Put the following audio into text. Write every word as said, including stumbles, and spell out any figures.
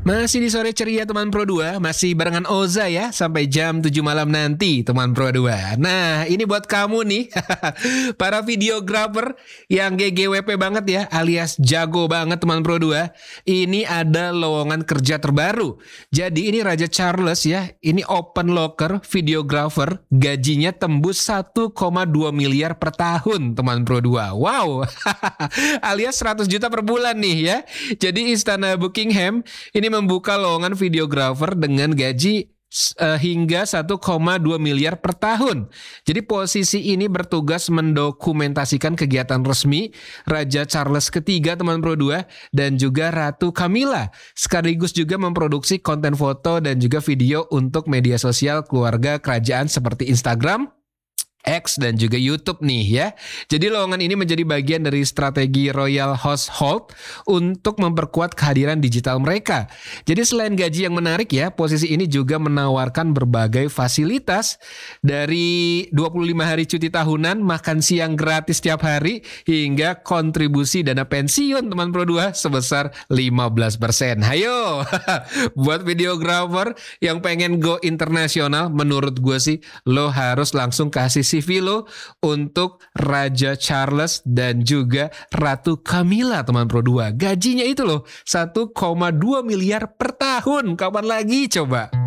Masih di sore ceria teman Pro dua, masih barengan Oza ya, sampai jam tujuh malam nanti teman Pro dua. Nah ini buat kamu nih, para videographer yang G G W P banget ya, alias jago banget teman Pro dua. Ini ada lowongan kerja terbaru. Jadi ini Raja Charles ya, ini open locker videographer, gajinya tembus satu koma dua miliar per tahun teman Pro dua. Wow, alias seratus juta per bulan nih ya. Jadi Istana Buckingham ini membuka lowongan videographer dengan gaji uh, hingga satu koma dua miliar per tahun. Jadi posisi ini bertugas mendokumentasikan kegiatan resmi Raja Charles ketiga teman Pro dua dan juga Ratu Camilla. Sekaligus juga memproduksi konten foto dan juga video untuk media sosial keluarga kerajaan seperti Instagram, X dan juga YouTube nih ya. Jadi lowongan ini menjadi bagian dari strategi Royal Household untuk memperkuat kehadiran digital mereka. Jadi selain gaji yang menarik ya, posisi ini juga menawarkan berbagai fasilitas dari dua puluh lima hari cuti tahunan, makan siang gratis setiap hari, hingga kontribusi dana pensiun teman Pro dua sebesar lima belas persen. Hayo, buat videographer yang pengen go internasional, menurut gue sih lo harus langsung kasih C V lo untuk Raja Charles dan juga Ratu Camilla teman Pro dua. Gajinya itu loh satu koma dua miliar per tahun. Kapan lagi coba?